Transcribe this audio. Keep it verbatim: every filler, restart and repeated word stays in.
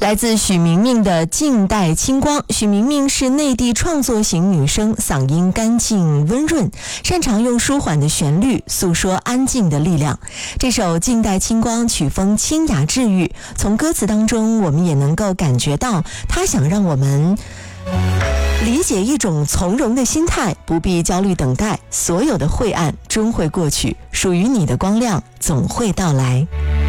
来自许明明的静待清光。许明明是内地创作型女声，嗓音干净温润，擅长用舒缓的旋律诉说安静的力量。这首静待清光曲风清雅治愈，从歌词当中我们也能够感觉到她想让我们理解一种从容的心态，不必焦虑等待，所有的晦暗终会过去，属于你的光亮总会到来。